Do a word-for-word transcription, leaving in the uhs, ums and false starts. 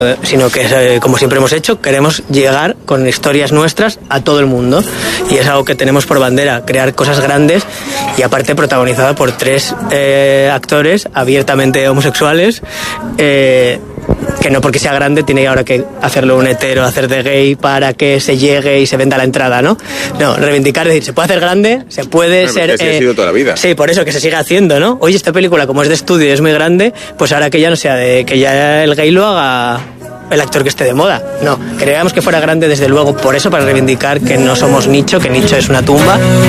sino que, eh, como siempre hemos hecho, queremos llegar con historias nuestras a todo el mundo, y es algo que tenemos por bandera, crear cosas grandes, y aparte protagonizada por tres eh, actores abiertamente homosexuales, eh, que no porque sea grande tiene ahora que hacerlo un hetero, hacer de gay para que se llegue y se venda la entrada, ¿no? No, reivindicar, decir, se puede hacer grande, se puede bueno, ser... Así eh, ha sido toda la vida. Sí, por eso, que se sigue haciendo, ¿no? Oye, esta película, como es de estudio y es muy grande, pues ahora que ya no sea de... que ya el gay lo haga el actor que esté de moda. No, queríamos que fuera grande desde luego por eso, para reivindicar que no somos nicho, que nicho es una tumba.